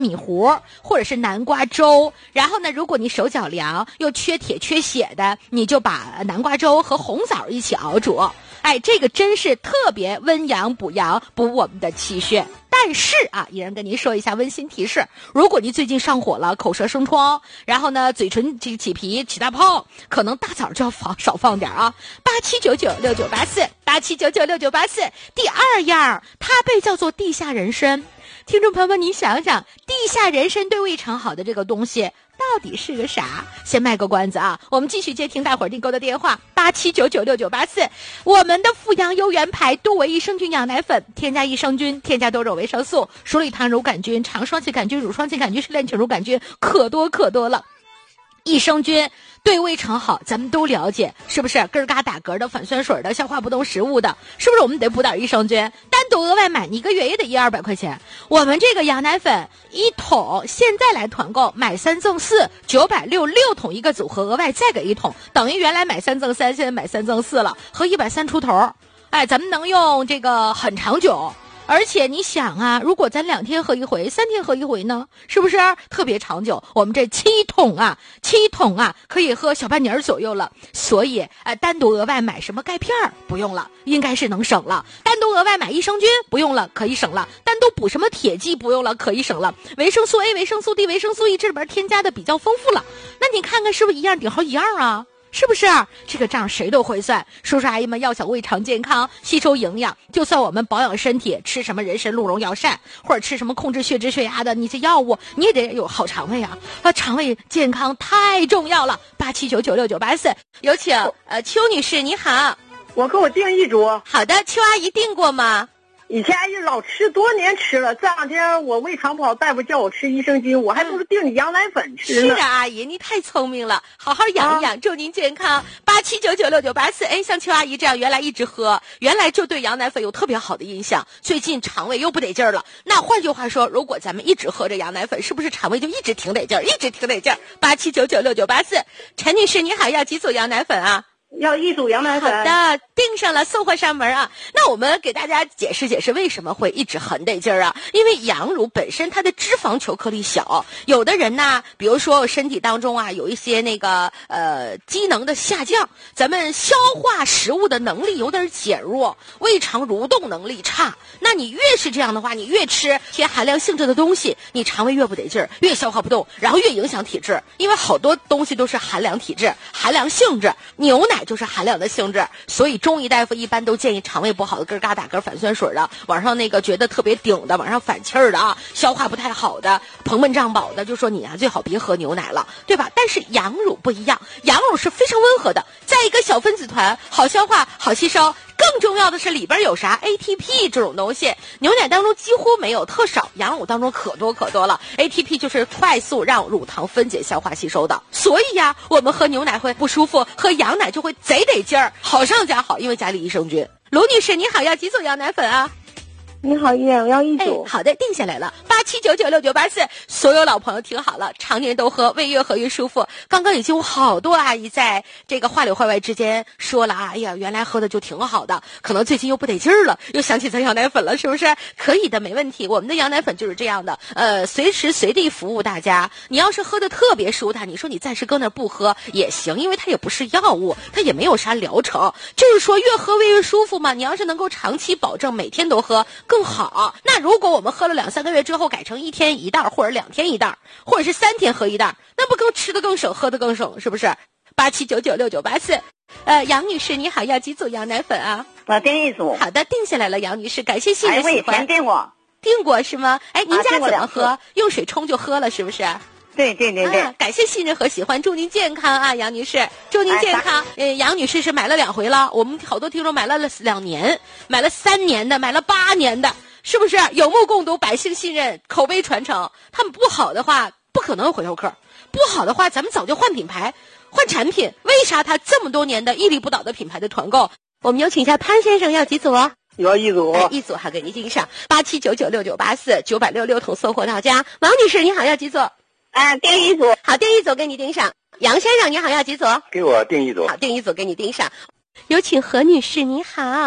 米糊或者是南瓜粥，然后呢，如果你手脚凉又缺铁缺血的，你就把南瓜粥和红枣一起熬煮。哎，这个真是特别温阳补阳，补我们的气血。但是啊，依然跟您说一下温馨提示：如果你最近上火了，口舌生疮，然后呢嘴唇起皮起大泡，可能大枣就要少放点啊。87996984，87996984。第二样，它被叫做地下人参。听众朋友们，你想想，地下人参对胃肠好的这个东西到底是个啥？先卖个关子啊，我们继续接听大伙儿订购的电话，87996984。我们的富阳优元牌多维益生菌养奶粉，添加益生菌，添加多种维生素，鼠李糖乳杆菌、肠双歧杆菌、乳双歧杆菌、是链球乳杆菌，可多了。益生菌对胃肠好，咱们都了解，是不是？根儿嘎打嗝的、反酸水的、消化不动食物的，是不是我们得补点益生菌？单独额外买，你一个月也得100-200块钱。我们这个羊奶粉1桶，现在来团购，买3赠4，960，6桶一个组合，额外再给1桶，等于原来买3赠3，现在买3赠4了，合130出头。哎，咱们能用这个很长久。而且你想啊，如果咱2天喝一回，3天喝一回呢，是不是特别长久？我们这7桶啊可以喝小半年左右了。所以单独额外买什么钙片不用了，应该是能省了。单独额外买益生菌不用了，可以省了。单独补什么铁剂不用了，可以省了。维生素 A、维生素 D、维生素 E 这里边添加的比较丰富了。那你看看是不是一样顶好一样啊？是不是这个账谁都会算？叔叔阿姨们要想胃肠健康吸收营养，就算我们保养身体吃什么人参鹿茸药膳，或者吃什么控制血脂血压的你这药物，你也得有好肠胃啊！肠胃健康太重要了。87996984，有请邱女士，你好。 我给我订一组。 好的，邱阿姨订过吗？ 以前老吃，多年吃了。这2天我胃肠不好，大夫叫我吃益生菌，我还不如订你羊奶粉吃呢。 是啊，阿姨，你太聪明了，好好养一养，祝您健康。87996984。哎，像邱阿姨这样原来一直喝，原来就对羊奶粉有特别好的印象，最近肠胃又不得劲儿了。那换句话说，如果咱们一直喝着羊奶粉，是不是肠胃就一直挺得劲儿，一直挺得劲儿？87996984。陈女士，你好，要几组羊奶粉啊？ 要1组羊奶粉。 好的，订上了，送货上门啊。那我们给大家解释解释为什么会一直很得劲儿啊？因为羊乳本身它的脂肪球颗粒小，有的人呢，比如说身体当中啊有一些那个机能的下降，咱们消化食物的能力有点减弱，胃肠蠕动能力差。那你越是这样的话，你越吃些含量性质的东西，你肠胃越不得劲儿，越消化不动，然后越影响体质。因为好多东西都是含量体质、含量性质，牛奶就是含量的性质，所以中医大夫一般都建议肠胃不好的、根儿嘎打嗝、反酸水的，往上那个觉得特别顶的，往上反气儿的啊，消化不太好的、膨闷胀饱的，就说你啊最好别喝牛奶了，对吧？但是羊乳不一样，羊乳是非常温和的，在一个小分子团，好消化、好吸收。更重要的是里边有啥 ATP 这种东西，牛奶当中几乎没有，特少，羊乳当中可多了。ATP 就是快速让乳糖分解、消化、吸收的。所以呀，我们喝牛奶会不舒服，喝羊奶就会贼得劲儿，好上加好，因为加了益生菌。卢女士，你好，要几组羊奶粉啊？ 你好，依然，我要1组。 好的，定下来了。87996984。所有老朋友听好了，常年都喝，胃越喝越舒服。刚刚已经有好多阿姨在这个话里话外之间说了啊，哎呀，原来喝的就挺好的，可能最近又不得劲儿了，又想起咱羊奶粉了，是不是？可以的，没问题。我们的羊奶粉就是这样的，随时随地服务大家。你要是喝的特别舒坦，你说你暂时搁那不喝也行，因为它也不是药物，它也没有啥疗程，就是说越喝胃越舒服嘛。你要是能够长期保证每天都喝更好。那如果我们喝了2-3个月之后改成1天1袋，或者2天1袋，或者是3天喝1袋，那不更吃的更省，喝的更省，是不是？87996984。杨女士你好，要几组羊奶粉啊？ 我订1组。 好的，定下来了，杨女士，感谢信任喜欢。 我以前订过。 订过是吗？哎，您家怎么喝？用水冲就喝了，是不是？ 对。 感谢信任和喜欢，祝您健康啊，杨女士，祝您健康。杨女士是买了2回了，我们好多听众买了2年，买了3年的，买了8年的。是不是有目共睹，百姓信任，口碑传承？他们不好的话，不可能有回头客；不好的话，咱们早就换品牌、换产品。为啥他这么多年的屹立不倒的品牌的团购？我们有请一下潘先生，要几组？ 要1组。 1组还给您订上。87996984，960桶送货到家。王女士你好，要几组？ 订1组。 好，订1组给你订上。杨先生你好，要几组？ 给我订1组。 好，订1组给你订上。有请何女士，你好。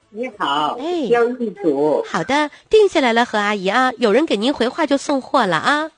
你好， 哎江地主。 好的，定下来了，何阿姨啊，有人给您回话就送货了啊。